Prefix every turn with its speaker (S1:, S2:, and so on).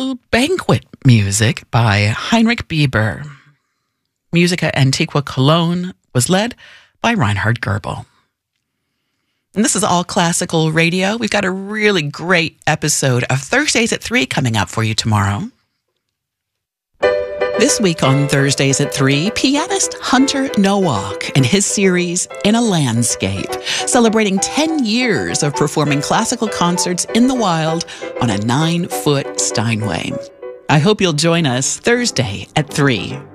S1: classical banquet music by Heinrich Bieber. Musica Antiqua Cologne was led by Reinhard Goebel. And this is All Classical Radio. We've got a really great episode of Thursdays at 3 coming up for you tomorrow. This week on Thursdays at 3, pianist Hunter Nowak and his series In a Landscape, celebrating 10 years of performing classical concerts in the wild on a 9-foot Steinway. I hope you'll join us Thursday at 3.